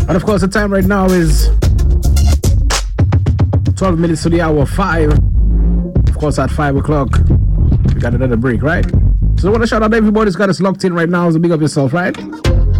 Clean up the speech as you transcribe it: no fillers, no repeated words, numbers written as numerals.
And of course, the time right now is 12 minutes to the hour 5. Of course, at 5 o'clock, we got another break, right? So I want to shout out everybody who's got us locked in right now. So big up yourself, right?